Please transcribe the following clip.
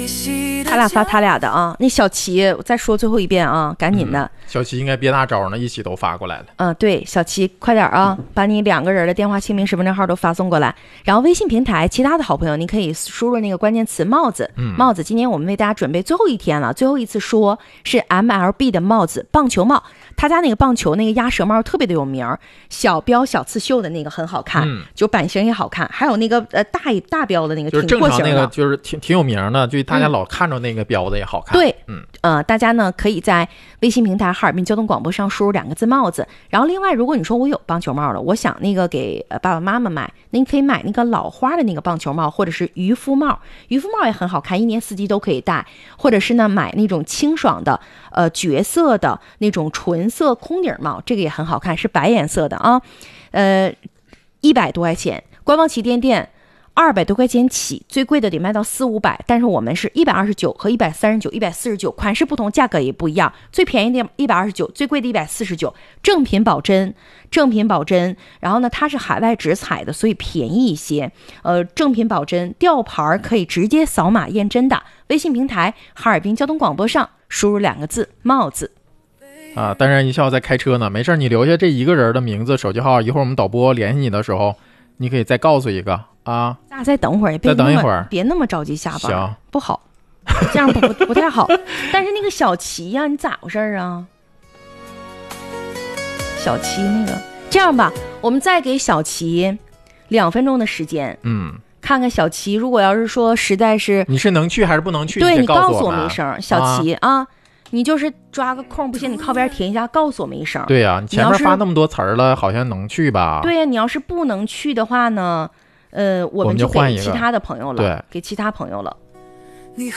他俩发他俩的啊。那小齐再说最后一遍啊，赶紧的。 小齐应该别大招呢，一起都发过来了。 对，小齐快点啊，把你2个人的电话、姓名、身份证号都发送过来。然后微信平台其他的好朋友，你可以输入那个关键词帽子。帽子，今天我们为大家准备最后一天了，最后一次说是 MLB 的帽子，棒球帽。他家那个棒球那个鸭舌帽特别的有名，小标小刺绣的那个很好看，就版型也好看。还有那个大标的那个就是正常那个就是挺有名的，就大家老看着那个标的也好看。 对，大家呢可以在微信平台哈尔滨交通广播上输入2个字帽子。然后另外，如果你说我有棒球帽了，我想那个给爸爸妈妈买，那你可以买那个老花的那个棒球帽，或者是渔夫帽。渔夫帽也很好看，1年4季都可以戴。或者是呢买那种清爽的绝色的那种纯色空顶帽，这个也很好看，是白颜色的啊。100多块钱，官方旗舰店200多块钱起，最贵的得卖到400-500，但是我们是129和139、149，款式不同，价格也不一样。最便宜的129，最贵的149，正品保真。然后呢，它是海外直采的，所以便宜一些。正品保真，吊牌可以直接扫码验真的。微信平台哈尔滨交通广播上输入2个字帽子。 当然一笑在开车呢，没事，你留下这一个人的名字、手机号，一会儿我们导播联系你的时候，你可以再告诉一个啊。 大家再等会儿， 再等一会儿， 别那么着急下班， 行， 不好，这样不太好。但是那个小齐呀，你咋回事啊？小齐那个，这样吧，我们再给小齐2分钟的时间，看看小齐，如果要是说实在是你是能去还是不能去， 对，你告诉我们一声，小齐啊。你就是抓个空，不行你靠边停一下，告诉我们一声。 对呀，你前面发那么多词儿了，好像能去吧？ 对呀，你要是不能去的话呢，我们就给其他的朋友了，对，给其他朋友了。